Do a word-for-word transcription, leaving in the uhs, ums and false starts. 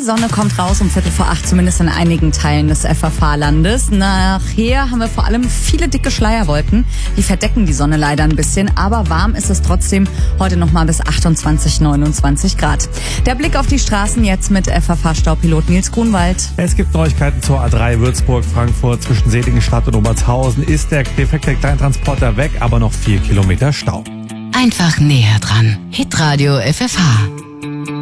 Sonne kommt raus um Viertel vor acht, zumindest in einigen Teilen des F F H-Landes. Nachher haben wir vor allem viele dicke Schleierwolken. Die verdecken die Sonne leider ein bisschen, aber warm ist es trotzdem heute nochmal bis achtundzwanzig, neunundzwanzig Grad. Der Blick auf die Straßen jetzt mit F F H-Staupilot Nils Grunwald. Es gibt Neuigkeiten zur A drei Würzburg-Frankfurt. Zwischen Seligenstadt und Obertshausen ist der defekte Kleintransporter weg, aber noch vier Kilometer Stau. Einfach näher dran. Hitradio F F H.